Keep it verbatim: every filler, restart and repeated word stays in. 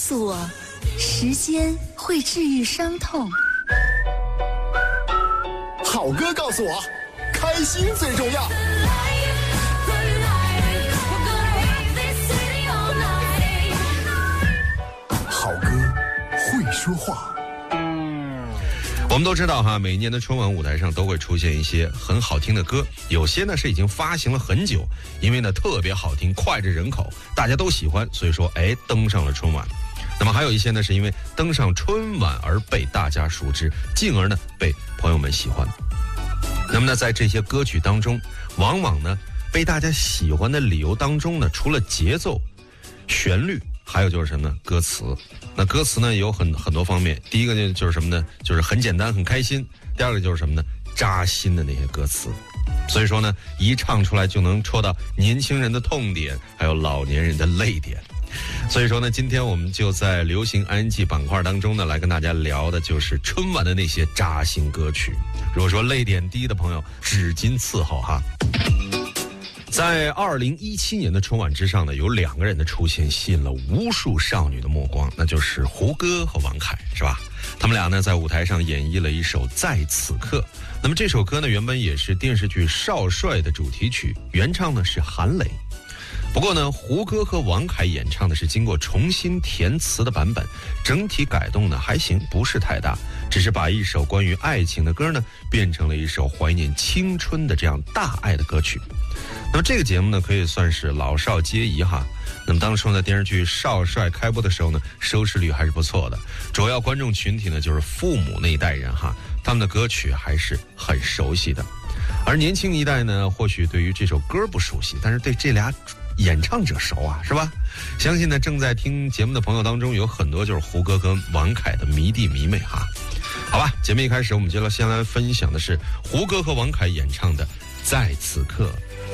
诉我，时间会治愈伤痛。 好歌告诉我，开心最重要。好歌会说话。 我们都知道哈，每年的春晚舞台上都会出现一些很好听的歌，有些呢是已经发行了很久，因为呢特别好听，脍炙人口，大家都喜欢，所以说哎登上了春晚。那么还有一些呢是因为登上春晚而被大家熟知，进而呢被朋友们喜欢。那么呢在这些歌曲当中，往往呢被大家喜欢的理由当中呢，除了节奏、旋律，还有就是什么呢？歌词。那歌词呢有很很多方面，第一个呢就是什么呢？就是很简单很开心。第二个就是什么呢？扎心的那些歌词。所以说呢，一唱出来就能戳到年轻人的痛点，还有老年人的泪点。所以说呢，今天我们就在流行 I N G 板块当中呢，来跟大家聊的就是春晚的那些扎心歌曲。如果说泪点低的朋友，纸巾伺候哈。在二零一七年的春晚之上呢，有两个人的出现吸引了无数少女的目光，那就是胡歌和王凯，是吧？他们俩呢在舞台上演绎了一首《在此刻》。那么这首歌呢原本也是电视剧《少帅》的主题曲，原唱呢是韩磊。不过呢，胡歌和王凯演唱的是经过重新填词的版本，整体改动呢还行，不是太大，只是把一首关于爱情的歌呢变成了一首怀念青春的这样大爱的歌曲。那么这个节目呢可以算是老少皆宜哈。那么当初呢电视剧《少帅》开播的时候呢，收视率还是不错的，主要观众群体呢就是父母那一代人哈，他们的歌曲还是很熟悉的。而年轻一代呢，或许对于这首歌不熟悉，但是对这俩演唱者熟啊，是吧？相信呢正在听节目的朋友当中有很多就是胡歌跟王凯的迷弟迷妹哈。好吧，节目一开始我们就要先来分享的是胡歌和王凯演唱的《在此刻》。